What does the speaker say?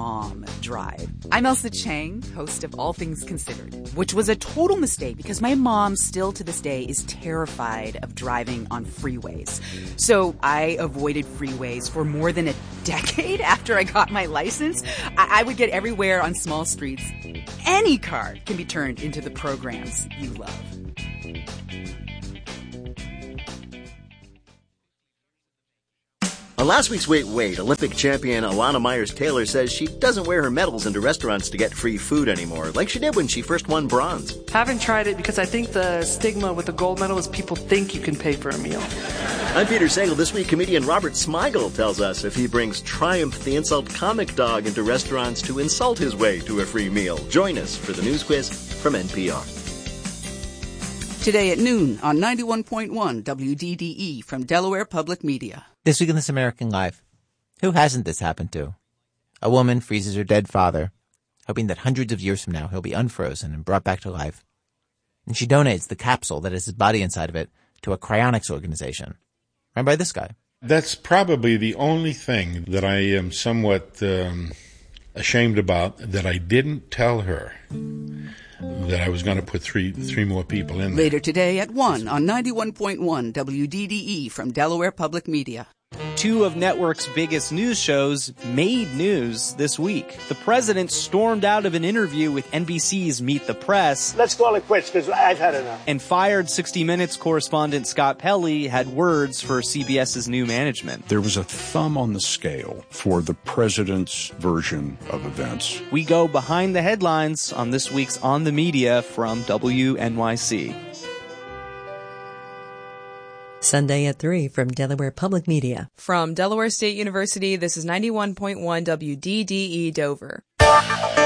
mom drive. I'm Elsa Chang, host of All Things Considered, which was a total mistake because my mom still to this day is terrified of driving on freeways. So I avoided freeways for more than a decade after I got my license. I would get everywhere on small streets. Any car can be turned into the programs you love. On last week's Wait, Wait, Olympic champion Alana Myers-Taylor says she doesn't wear her medals into restaurants to get free food anymore, like she did when she first won bronze. Haven't tried it because I think the stigma with the gold medal is people think you can pay for a meal. I'm Peter Sagal. This week, comedian Robert Smigel tells us if he brings Triumph the Insult Comic Dog into restaurants to insult his way to a free meal. Join us for the news quiz from NPR. Today at noon on 91.1 WDDE from Delaware Public Media. This week in This American Life, who hasn't this happened to? A woman freezes her dead father, hoping that hundreds of years from now he'll be unfrozen and brought back to life. And she donates the capsule that has his body inside of it to a cryonics organization, run by this guy. That's probably the only thing that I am somewhat ashamed about, that I didn't tell her that I was going to put three more people in there. Later today at 1 on 91.1 WDDE from Delaware Public Media. Two of network's biggest news shows made news this week. The president stormed out of an interview with NBC's Meet the Press. Let's call it quits because I've had enough. And fired 60 Minutes correspondent Scott Pelley had words for CBS's new management. There was a thumb on the scale for the president's version of events. We go behind the headlines on this week's On the Media from WNYC. Sunday at 3 from Delaware Public Media. From Delaware State University, this is 91.1 WDDE Dover.